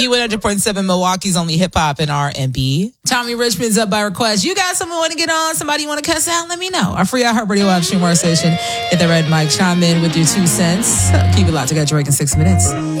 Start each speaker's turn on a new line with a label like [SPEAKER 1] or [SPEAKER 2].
[SPEAKER 1] B100.7 Milwaukee's only hip hop and R&B. Tommy Richmond's Up by Request. You got someone want to get on? Somebody you want to cuss out? Let me know. Our free iHeartRadio app, stream our station. Hit the red mic. Chime in with your 2 cents. Keep it locked. I got Drake in 6 minutes.